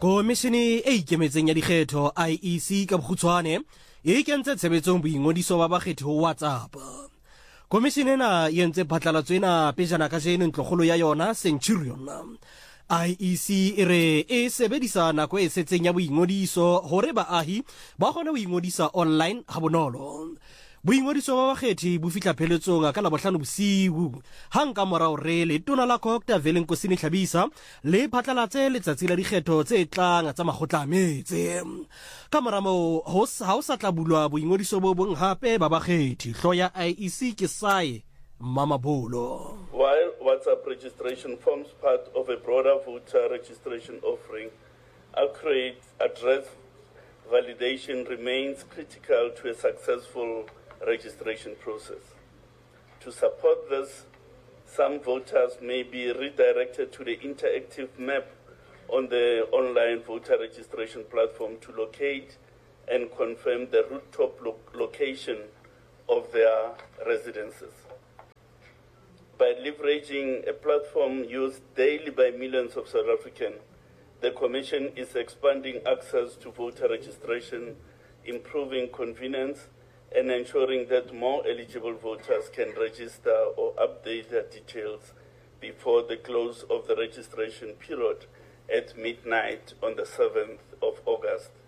Komishene e ikemetseng ya dikgetho IEC ka bokgutshwane e kentse tshebetsong boingodiso ba bakgethi ho WhatsApp. Komishene ena e entse phatlalatso ena pejana ka jeno ntlokgolo ya yona Centurion. IEC e re e sebedisa nako e setseng ya boingodiso hore baahi ba kgone ho ingodisa online ha bonolo. Boingodiso ba bakgethi bo fihla pheletsong ka Labohlano bosiu hang ka morao re letona la Dr. Velenkosini Tlhabisa le phatlalatse letsatsi la dikgetho tse tlang tsa makgotla a metse. Ka mora moo ha o sa tla bulwa boingodiso bo bong hape ba bakgethi. Hlo ya IEC ke Sae Mamabolo. While WhatsApp registration forms part of a broader voter registration offering, accurate address validation remains critical to a successful registration process. To support this, some voters may be redirected to the interactive map on the online voter registration platform to locate and confirm the rooftop location of their residences. By leveraging a platform used daily by millions of South Africans, the Commission is expanding access to voter registration, improving convenience, and ensuring that more eligible voters can register or update their details before the close of the registration period at midnight on the 7th of August.